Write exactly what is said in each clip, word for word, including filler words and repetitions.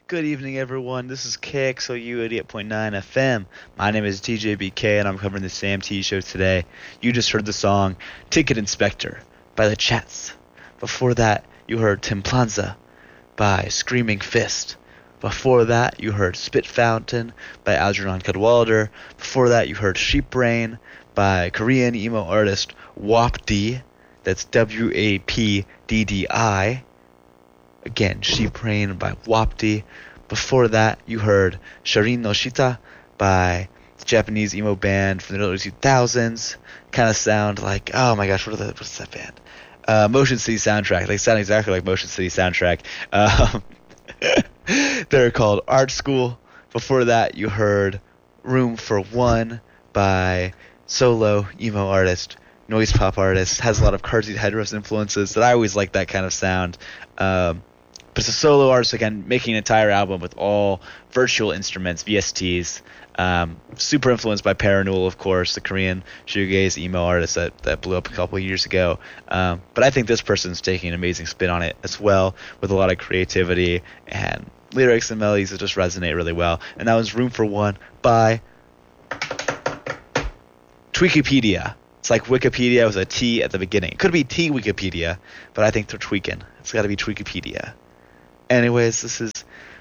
Good evening, everyone. This is K X O U eighty-eight point nine F M. My name is D J B K, and I'm covering the Sam T Show today. You just heard the song Ticket Inspector by the Chats. Before that, you heard Templanza by Screaming Fist. Before that, you heard Spit Fountain by Algernon Cadwallader. Before that, you heard Sheep Brain by Korean emo artist Wapdi. That's W A P D D I. Again, Sheep Rain by Wapdi. Before that, you heard Sharin no Shita by the Japanese emo band from the early two thousands. Kind of sound like, oh my gosh, what are the, what's that band? Uh, Motion City Soundtrack. They sound exactly like Motion City Soundtrack. Um, they're called Art School. Before that, you heard Room for One by solo emo artist, noise pop artist. Has a lot of Car Seat Headrest influences that I always like that kind of sound. Um, but it's a solo artist, again, making an entire album with all virtual instruments, V S Ts. Um, super influenced by Parannoul, of course, the Korean shoegaze emo artist that, that blew up a couple of years ago. Um, but I think this person's taking an amazing spin on it as well, with a lot of creativity and lyrics and melodies that just resonate really well. And that was Room for One by Tweakipedia. It's like Wikipedia with a T at the beginning. It could be T Wikipedia, but I think they're tweaking. It's got to be Tweakipedia. Anyways, this is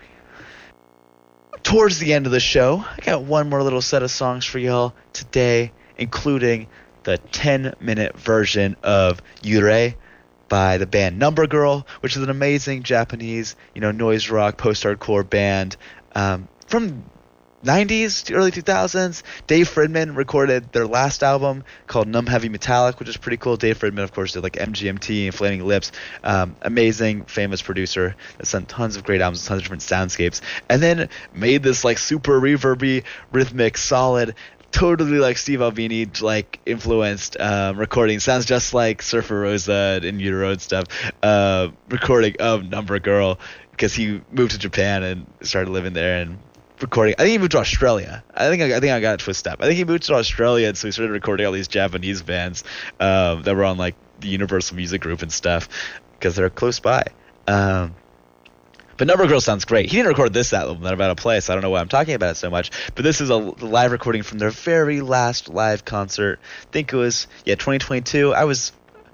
towards the end of the show. I got one more little set of songs for y'all today, including the ten-minute version of Yurei by the band Number Girl, which is an amazing Japanese, you know, noise rock, post-hardcore band um, from nineties to early two thousands. Dave Fridman recorded their last album called Numb Heavy Metallic, which is pretty cool. Dave Fridman, of course, did like M G M T and Flaming Lips. Um, amazing, famous producer that's done tons of great albums, tons of different soundscapes, and then made this like super reverby, rhythmic, solid, totally like Steve Albini like influenced um, recording. Sounds just like Surfer Rosa and Utero and stuff. Uh, recording of Number Girl, because he moved to Japan and started living there and recording. I think he moved to Australia. I think I, I think I got it twisted up. I think he moved to Australia, and so he started recording all these Japanese bands um, that were on like the Universal Music Group and stuff because they're close by. Um, but Number Girl sounds great. He didn't record this album that I'm about to play, so I don't know why I'm talking about it so much. But this is a live recording from their very last live concert. I think it was yeah twenty twenty-two. I was.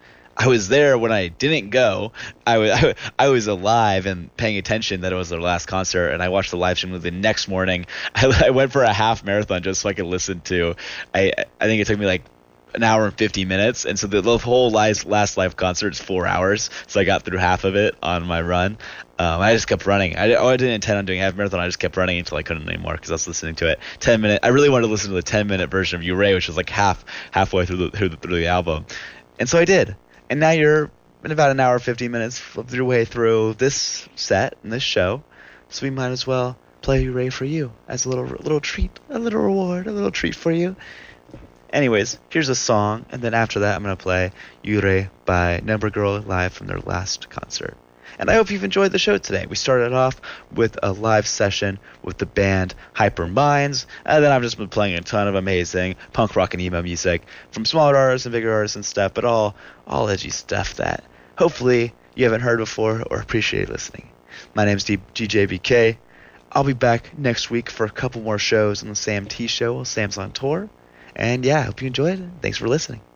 I was there when I didn't go. I was I, I was alive and paying attention that it was their last concert, and I watched the live stream the next morning. I, I went for a half marathon just so I could listen to. I I think it took me like an hour and fifty minutes, and so the, the whole last last live concert is four hours. So I got through half of it on my run. Um, I just kept running. I, oh, I didn't intend on doing a half marathon. I just kept running until I couldn't anymore because I was listening to it. Ten minute. I really wanted to listen to the ten minute version of Yurei, which was like half halfway through the through the, through the album, and so I did. And now you're in about an hour, fifty minutes, flipped your way through this set and this show. So we might as well play Yurei for you as a little little treat, a little reward, a little treat for you. Anyways, here's a song, and then after that I'm going to play Yurei by Number Girl live from their last concert. And I hope you've enjoyed the show today. We started off with a live session with the band Hyper Minds, and then I've just been playing a ton of amazing punk rock and emo music from smaller artists and bigger artists and stuff, but all all edgy stuff that hopefully you haven't heard before or appreciate listening. My name's D J B K. I'll be back next week for a couple more shows on the Sam T Show while Sam's on tour. And yeah, I hope you enjoyed it. Thanks for listening.